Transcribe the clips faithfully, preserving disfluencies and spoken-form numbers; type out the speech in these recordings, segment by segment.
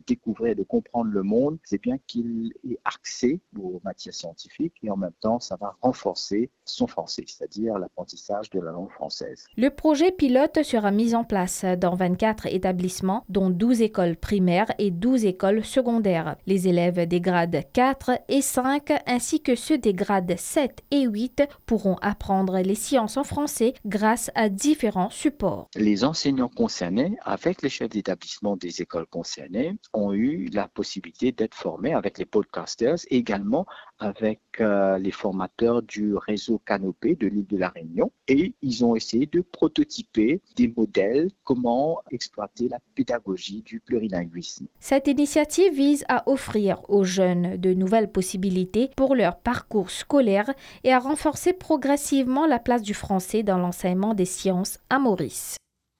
découvrir, de comprendre le monde, c'est bien qu'il est axé aux matières scientifiques et en même temps, ça va renforcer son français, c'est-à-dire l'apprentissage de la langue française. Le projet pilote sera mis en place dans vingt-quatre établissements, dont douze écoles primaires et douze écoles secondaires. Les élèves des grades quatre et cinq ainsi que ceux des grades sept et huit pourront apprendre les sciences en français grâce à différents supports. Les enseignants concernés, avec les chefs d'établissement des écoles concernées, ont eu la possibilité d'être formés avec les podcasters et également avec euh, les formateurs du réseau Canopé de l'île de la Réunion. Et ils ont essayé de prototyper des modèles, comment exploiter la pédagogie du plurilinguisme. Cette initiative vise à offrir aux jeunes de nouvelles possibilités pour leur parcours scolaire et à renforcer progressivement la place du français dans l'enseignement des sciences à Maurice.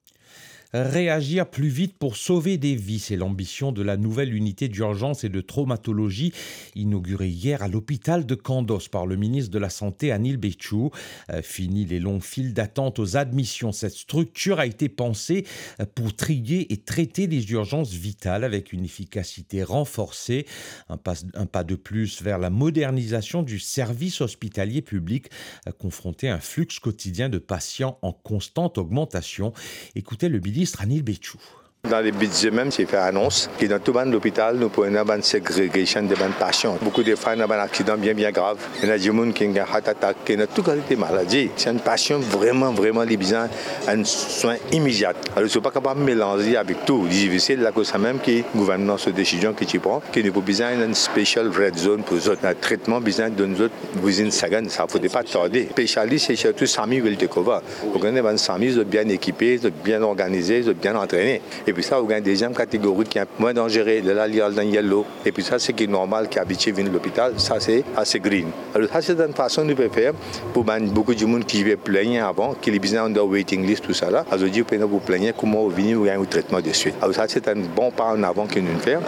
Réagir plus vite pour sauver des vies, c'est l'ambition de la nouvelle unité d'urgence et de traumatologie inaugurée hier à l'hôpital de Kandos par le ministre de la Santé Anil Béchou. Euh, fini les longues files d'attente aux admissions. Cette structure a été pensée pour trier et traiter les urgences vitales avec une efficacité renforcée. Un pas, un pas de plus vers la modernisation du service hospitalier public euh, confronté à un flux quotidien de patients en constante augmentation. Écoutez le ministre Anil Béchou. Dans les budgets même, j'ai fait annonce que dans tout l'hôpital, nous prenons une ségrégation de patients. Beaucoup de fois, nous avons un accident bien, bien grave. Il y a des gens qui ont un heart attack, qui ont toute qualité de maladie. C'est un patient vraiment, vraiment besoin d'un soin immédiat. Alors, je ne suis pas capable de mélanger avec tout. C'est la cause même que le gouvernement se décision que tu prends, que nous avons besoin d'une special red zone pour les autres. Un traitement besoin d'une autre within second. Ça ne faut pas tarder. Spécialiste, c'est surtout Sami Wiltekova. Vous avez un Sami, bien équipé, bien organisé, bien entraîné. Et puis ça, vous avez une deuxième catégorie qui est moins dangereuse, de la liale dans yellow. Et puis ça, c'est qui est normal, qui est habitué à venir à l'hôpital, ça c'est assez green. Alors ça, c'est une façon de faire pour beaucoup de monde qui veut plaigner avant, qui est besoin de waiting list, tout ça là. Alors je dis, vous pouvez vous plaigner, comment vous venez, vous avez un traitement de suite. Alors ça, c'est un bon pas en avant que nous faisons.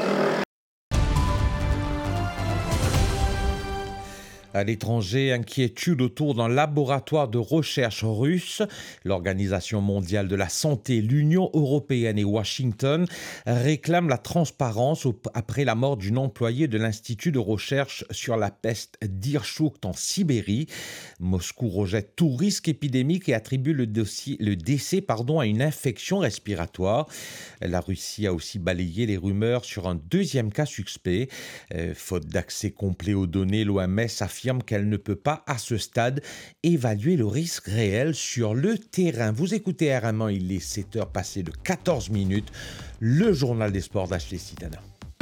À l'étranger, inquiétude autour d'un laboratoire de recherche russe. L'Organisation mondiale de la santé, l'Union européenne et Washington réclament la transparence après la mort d'une employée de l'Institut de recherche sur la peste d'Irchouk en Sibérie. Moscou rejette tout risque épidémique et attribue le, dossier, le décès pardon, à une infection respiratoire. La Russie a aussi balayé les rumeurs sur un deuxième cas suspect. Euh, faute d'accès complet aux données, l'O M S affirme qu'elle ne peut pas, à ce stade, évaluer le risque réel sur le terrain. Vous écoutez R M un, il est sept heures passées de quatorze minutes, le journal des sports d'Ashley Citana.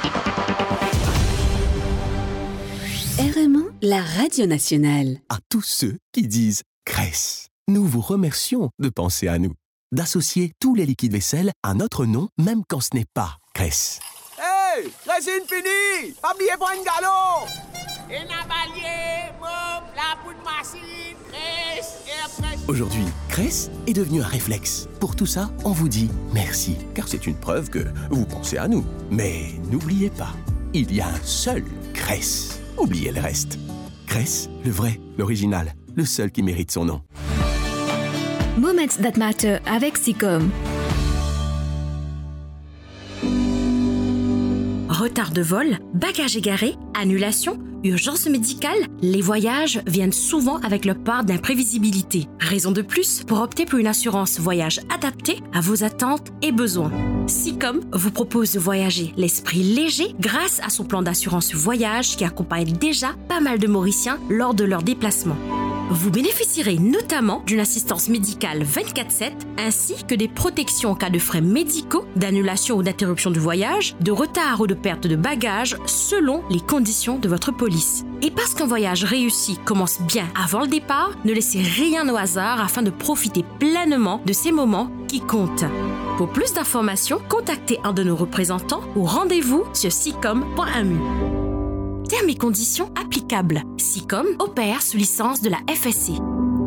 R M un, la radio nationale. À tous ceux qui disent « Cress », nous vous remercions de penser à nous, d'associer tous les liquides vaisselle à notre nom, même quand ce n'est pas Cress. Hey, résine finie! Pas oublier pour un galop! Et n'a balié, mop, la poudre machine, Cress, et après... Aujourd'hui, Cress est devenu un réflexe. Pour tout ça, on vous dit merci, car c'est une preuve que vous pensez à nous. Mais n'oubliez pas, il y a un seul Cress. Oubliez le reste. Cress, le vrai, l'original, le seul qui mérite son nom. Moments That Matter avec Sicom. Retard de vol, bagages égarés, annulation, urgence médicale, les voyages viennent souvent avec leur part d'imprévisibilité. Raison de plus pour opter pour une assurance voyage adaptée à vos attentes et besoins. Sicom vous propose de voyager l'esprit léger grâce à son plan d'assurance voyage qui accompagne déjà pas mal de Mauriciens lors de leurs déplacements. Vous bénéficierez notamment d'une assistance médicale vingt-quatre sept ainsi que des protections en cas de frais médicaux, d'annulation ou d'interruption du voyage, de retard ou de perte de bagages selon les conditions de votre police. Et parce qu'un voyage réussi commence bien avant le départ, ne laissez rien au hasard afin de profiter pleinement de ces moments qui comptent. Pour plus d'informations, contactez un de nos représentants ou rendez-vous sur sicom point a m u. Termes et conditions applicables. Sicom opère sous licence de la F S C.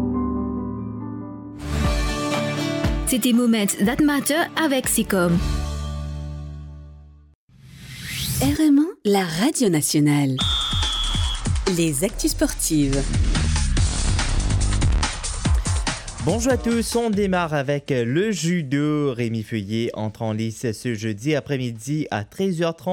C'était Moments That Matter avec Sicom. R M un, la radio nationale. Les actus sportives. Bonjour à tous, on démarre avec le judo. Rémi Feuillet entre en lice ce jeudi après-midi à treize heures trente.